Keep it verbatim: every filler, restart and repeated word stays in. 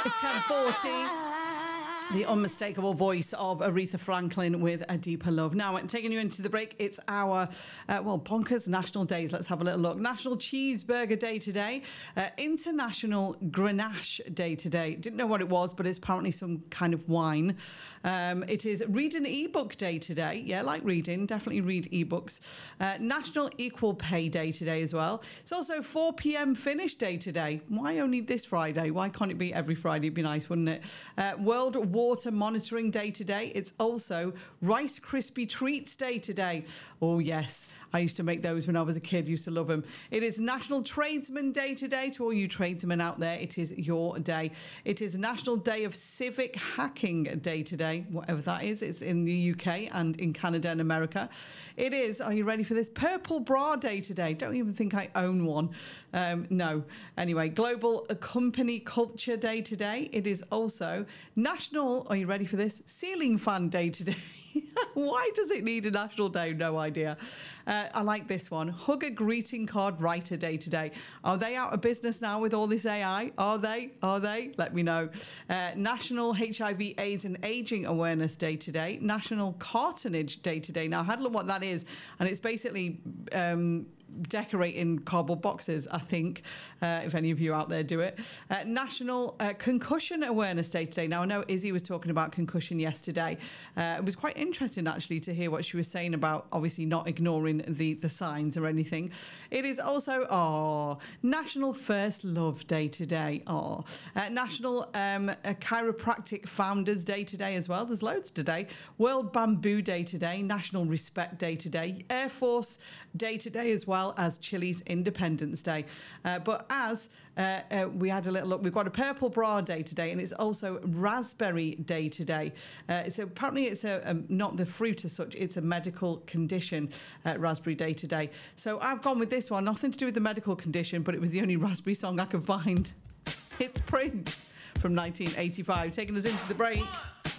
It's ten forty. The unmistakable voice of Aretha Franklin with A Deeper Love. Now, taking you into the break, it's our, uh, well, bonkers national days. Let's have a little look. National Cheeseburger Day today. Uh, International Grenache Day today. Didn't know what it was, but it's apparently some kind of wine. Um, it is Read an eBook Day today. Yeah, like reading. Definitely read ebooks. Uh, National Equal Pay Day today as well. It's also four p.m. Finish Day today. Why only this Friday? Why can't it be every Friday? It'd be nice, wouldn't it? Uh, World Water Monitoring Day today. It's also Rice Krispie Treats Day today. Oh, yes. I used to make those when I was a kid. Used to love them. It is National Tradesman Day today. To all you tradesmen out there, it is your day. It is National Day of Civic Hacking Day today, whatever that is. It's in the U K and in Canada and America. It is, are you ready for this? Purple Bra Day today. Don't even think I own one. Um, no. Anyway, Global Company Culture Day today. It is also National, are you ready for this? Ceiling Fan Day today. Why does it need a national day? No idea. Uh, I like this one. Hug a Greeting Card Writer Day today. Are they out of business now with all this A I? Are they? Are they? Let me know. Uh, National H I V AIDS and Aging Awareness Day today. National Cartonage Day today. Now, I had a look what that is, and it's basically um, decorating cardboard boxes, I think, uh, if any of you out there do it. Uh, National uh, Concussion Awareness Day today. Now, I know Izzy was talking about concussion yesterday. Uh, it was quite interesting, actually, to hear what she was saying about obviously not ignoring the, the signs or anything. It is also, oh, National First Love Day today. Oh, uh, National um, uh, Chiropractic Founders Day today as well. There's loads today. World Bamboo Day today. National Respect Day today. Air Force Day today as well as Chile's Independence Day. Uh, but as uh, uh, we had a little look, we've got a Purple Bra Day today, and it's also Raspberry Day today. Uh, it's apparently it's a, a not the fruit as such, it's a medical condition, uh, Raspberry Day today. So I've gone with this one, nothing to do with the medical condition, but it was the only Raspberry song I could find. It's Prince from nineteen eighty-five, taking us into the break.